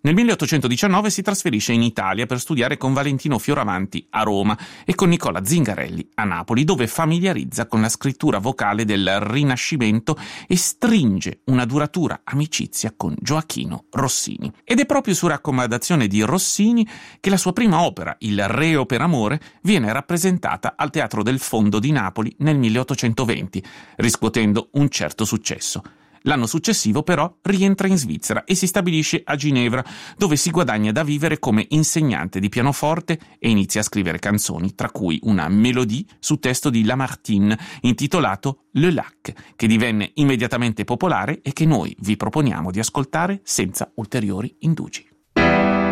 Nel 1819 si trasferisce in Italia per studiare con Valentino Fioravanti a Roma e con Nicola Zingarelli a Napoli, dove familiarizza con la scrittura vocale del Rinascimento e stringe una duratura amicizia con Gioachino Rossini. Ed è proprio su raccomandazione di Rossini che la sua prima opera, Il Reo per amore, viene rappresentata al Teatro del Fondo di Napoli nel 1820, riscuotendo un certo successo. L'anno successivo, però, rientra in Svizzera e si stabilisce a Ginevra, dove si guadagna da vivere come insegnante di pianoforte e inizia a scrivere canzoni, tra cui una mélodie su testo di Lamartine intitolato Le Lac, che divenne immediatamente popolare e che noi vi proponiamo di ascoltare senza ulteriori indugi.